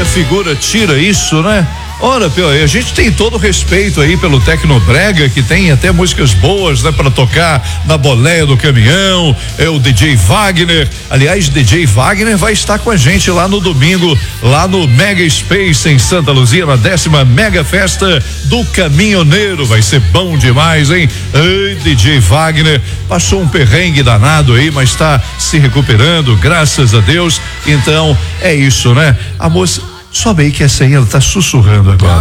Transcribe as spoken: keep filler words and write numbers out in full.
a figura tira isso, né? Ora, a gente tem todo o respeito aí pelo Tecnobrega, que tem até músicas boas, né? Pra tocar na boleia do caminhão, é o D J Wagner. Aliás, D J Wagner vai estar com a gente lá no domingo, lá no Mega Space em Santa Luzia, na décima Mega Festa do Caminhoneiro. Vai ser bom demais, hein? Ei, D J Wagner passou um perrengue danado aí, mas tá se recuperando, graças a Deus. Então, é isso, né? A moça, sobe aí que essa aí ela tá sussurrando agora.